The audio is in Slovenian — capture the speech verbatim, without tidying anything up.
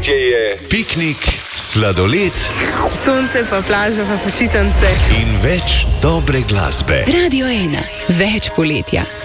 poletje je piknik, sladoled, sonce pa plaža pa počitnice in več dobre glasbe. Radio ena, več poletja.